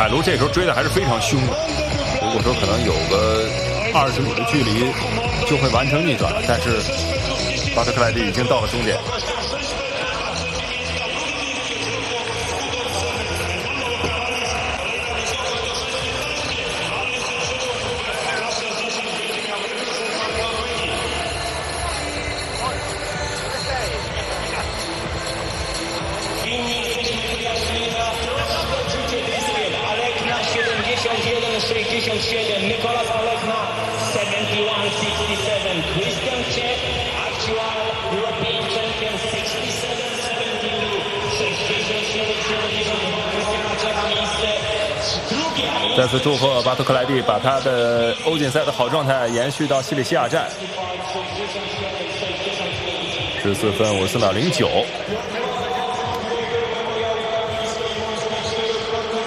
海卢这时候追的还是非常凶的。如果说可能有个20米的距离就会完成逆转了，但是巴特克莱蒂已经到了终点。再次祝贺巴特克莱蒂把他的欧锦赛的好状态延续到西里西亚站，14分54秒09。